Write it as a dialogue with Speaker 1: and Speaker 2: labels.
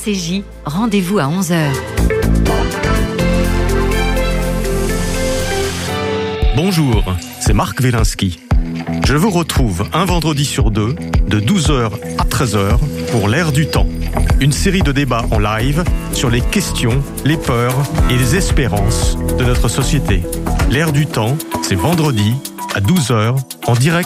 Speaker 1: RCJ, rendez-vous à 11h.
Speaker 2: Bonjour, c'est Marc Wielinski. Je vous retrouve un vendredi sur deux, de 12h à 13h, pour l'Air du temps. Une série de débats en live sur les questions, les peurs et les espérances de notre société. L'Air du temps, c'est vendredi à 12h, en direct